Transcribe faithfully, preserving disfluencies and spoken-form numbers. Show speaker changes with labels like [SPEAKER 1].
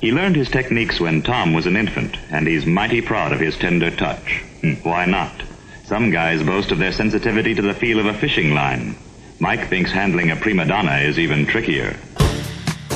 [SPEAKER 1] He learned his techniques when Tom was an infant, and he's mighty proud of his tender touch. Hm, why not? Some guys boast of their sensitivity to the feel of a fishing line. Mike thinks handling a prima donna is even trickier.